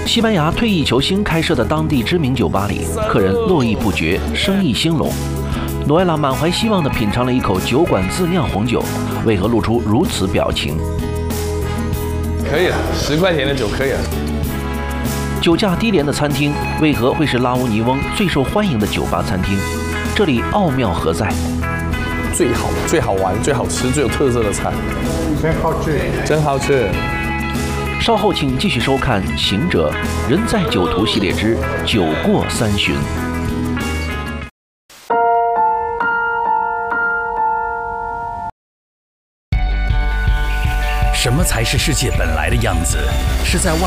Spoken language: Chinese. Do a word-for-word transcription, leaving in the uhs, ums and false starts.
西班牙退役球星开设的当地知名酒吧里，客人络绎不绝，生意兴隆。诺埃拉满怀希望地品尝了一口酒馆自酿红酒，为何露出如此表情？ 可以了，十块钱的酒可以了。 酒价低廉的餐厅，为何会是拉乌尼翁最受欢迎的酒吧餐厅？这里奥妙何在？ 最好、最好玩、最好吃、最有特色的菜， 真好吃， 真好吃。 稍后请继续收看《行者人在酒徒》系列之《酒过三巡》。 什么才是世界本来的样子？是在外。